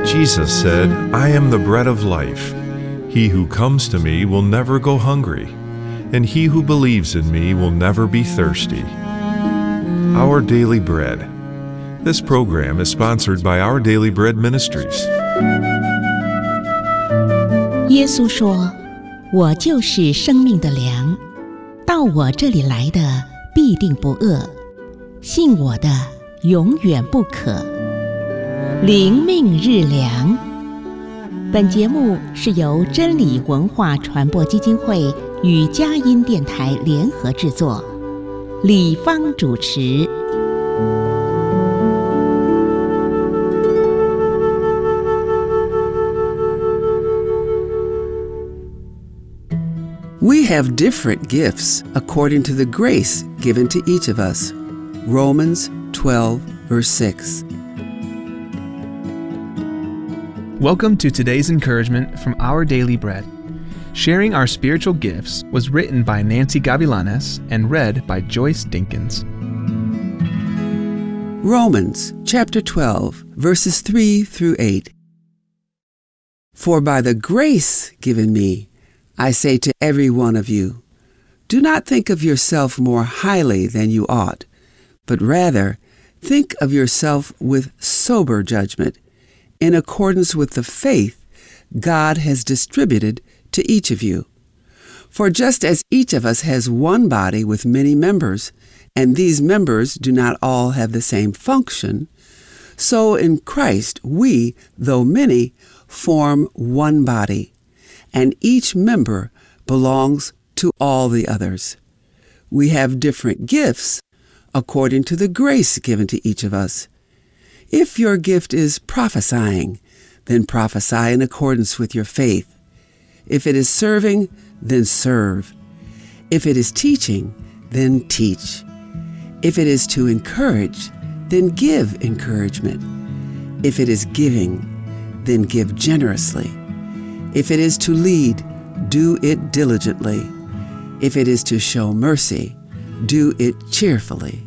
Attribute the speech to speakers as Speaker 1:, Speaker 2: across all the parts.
Speaker 1: Jesus said, "I am the bread of life. He who comes to me will never go hungry, and he who believes in me will never be thirsty." Our Daily Bread. This program is sponsored by Our Daily Bread Ministries.
Speaker 2: 耶稣说：“我就是生命的粮，到我这里来的必定不饿，信我的永远不渴。”灵命日粮。本节目是由真理文化传播基金会与佳音电台联合制作，李芳主持。
Speaker 3: We have different gifts according to the grace given to each of us. Romans 12, verse 6.
Speaker 4: Welcome to today's encouragement from Our Daily Bread. Sharing Our Spiritual Gifts was written by Nancy Gavilanes and read by Joyce Dinkins.
Speaker 3: Romans chapter 12, verses 3 through 8. For by the grace given me, I say to every one of you, do not think of yourself more highly than you ought, but rather think of yourself with sober judgment, in accordance with the faith God has distributed to each of you. For just as each of us has one body with many members, and these members do not all have the same function, so in Christ we, though many, form one body, and each member belongs to all the others. We have different gifts according to the grace given to each of us. If your gift is prophesying, then prophesy in accordance with your faith. If it is serving, then serve. If it is teaching, then teach. If it is to encourage, then give encouragement. If it is giving, then give generously. If it is to lead, do it diligently. If it is to show mercy, do it cheerfully.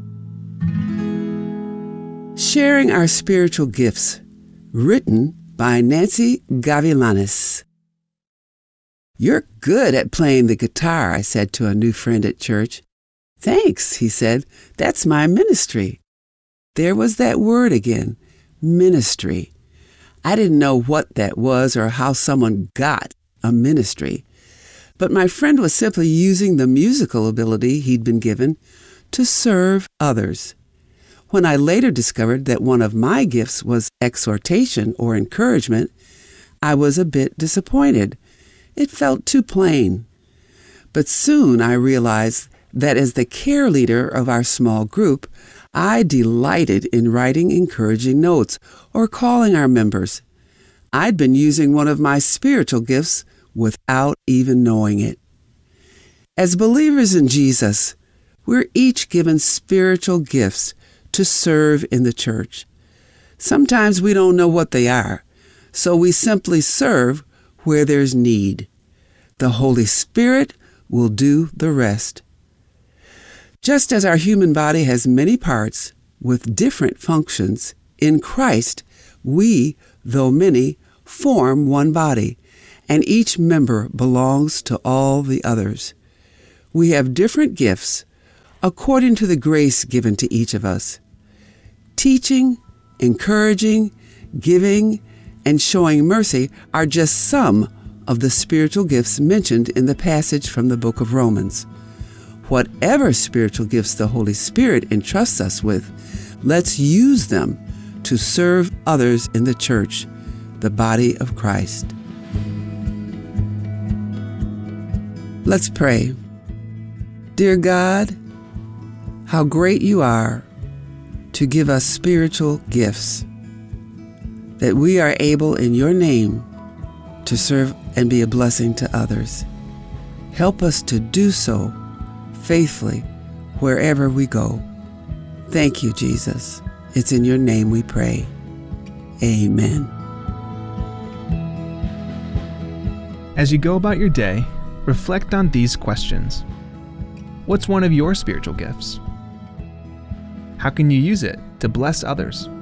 Speaker 3: Sharing Our Spiritual Gifts, written by Nancy Gavilanes. You're good at playing the guitar, I said to a new friend at church. Thanks, he said. That's my ministry. There was that word again, ministry. I didn't know what that was or how someone got a ministry, but my friend was simply using the musical ability he'd been given to serve others. When I later discovered that one of my gifts was exhortation or encouragement, I was a bit disappointed. It felt too plain. But soon I realized that as the care leader of our small group, I delighted in writing encouraging notes or calling our members. I'd been using one of my spiritual gifts without even knowing it. As believers in Jesus, we're each given spiritual gifts to serve in the church. Sometimes we don't know what they are, so we simply serve where there's need. The Holy Spirit will do the rest. Just as our human body has many parts with different functions, in Christ, we, though many, form one body, and each member belongs to all the others. We have different gifts according to the grace given to each of us. Teaching, encouraging, giving, and showing mercy are just some of the spiritual gifts mentioned in the passage from the book of Romans. Whatever spiritual gifts the Holy Spirit entrusts us with, let's use them to serve others in the church, the body of Christ. Let's pray. Dear God, how great you are to give us spiritual gifts, that we are able in your name to serve and be a blessing to others. Help us to do so faithfully wherever we go. Thank you, Jesus. It's in your name we pray. Amen.
Speaker 4: As you go about your day, reflect on these questions. What's one of your spiritual gifts? How can you use it to bless others?